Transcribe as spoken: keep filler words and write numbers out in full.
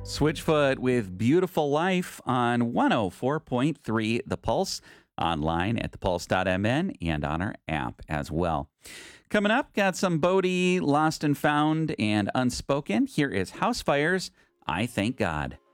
Switchfoot with Beautiful Life on one oh four point three The Pulse, online at the pulse dot m n and on our app as well. Coming up, got some Bodie, Lost and Found, and Unspoken. Here is House Fires, I Thank God.